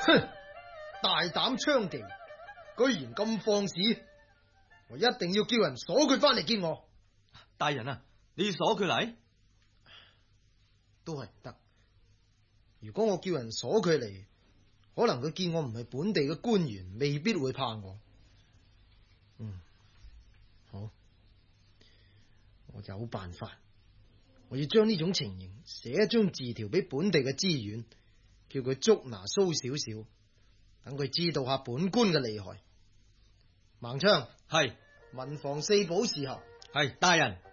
哼，大膽娼妓，居然咁放肆！我一定要叫人鎖佢翻嚟見我。 大人啊，你要鎖佢嚟？ 都係唔得。如果我叫人鎖佢嚟，可能佢見我唔係本地嘅官員，未必會怕我。好，我有辦法。我要將呢種情形寫一張字條俾本地嘅知縣，叫佢捉拿蘇小小，等佢知道下本官嘅厲害。孟昌， 係文房四寶侍候。 係，大人。